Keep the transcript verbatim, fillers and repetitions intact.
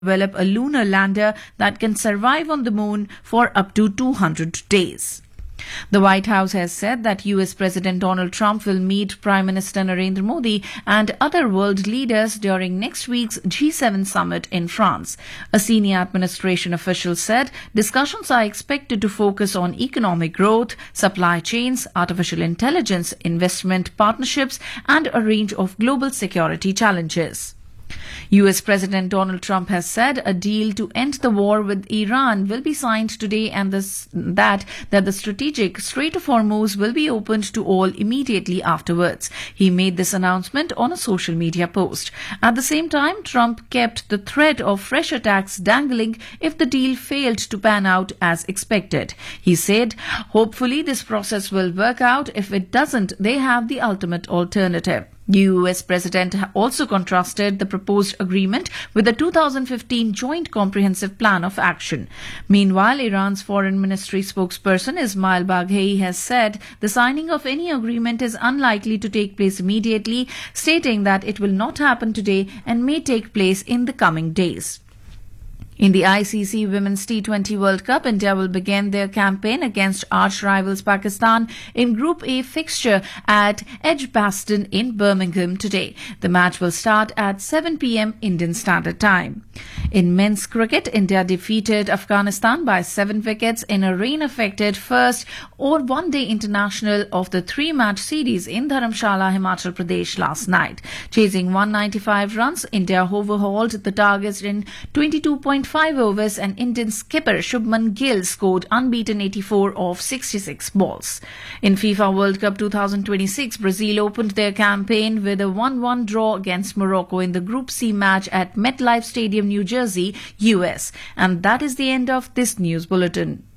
develop a lunar lander that can survive on the moon for up to two hundred days. The White House has said that U S President Donald Trump will meet Prime Minister Narendra Modi and other world leaders during next week's G seven summit in France. A senior administration official said discussions are expected to focus on economic growth, supply chains, artificial intelligence, investment partnerships, and a range of global security challenges. U S President Donald Trump has said a deal to end the war with Iran will be signed today and this, that, that the strategic Strait of Hormuz will be opened to all immediately afterwards. He made this announcement on a social media post. At the same time, Trump kept the threat of fresh attacks dangling if the deal failed to pan out as expected. He said, hopefully this process will work out. If it doesn't, they have the ultimate alternative. U S President also contrasted the proposed agreement with the two thousand fifteen Joint Comprehensive Plan of Action. Meanwhile, Iran's Foreign Ministry spokesperson Ismail Baghei has said the signing of any agreement is unlikely to take place immediately, stating that it will not happen today and may take place in the coming days. In the I C C Women's T twenty World Cup, India will begin their campaign against arch rivals Pakistan in Group A fixture at Edgbaston in Birmingham today. The match will start at seven p m Indian Standard Time. In men's cricket, India defeated Afghanistan by seven wickets in a rain-affected first or one-day international of the three-match series in Dharamshala, Himachal Pradesh last night. Chasing one hundred ninety-five runs, India overhauled the targets in twenty-two point five overs and Indian skipper Shubman Gill scored unbeaten eighty-four of sixty-six balls. In FIFA World Cup twenty twenty-six, Brazil opened their campaign with a one one draw against Morocco in the Group C match at MetLife Stadium, New Jersey, U S. And that is the end of this news bulletin.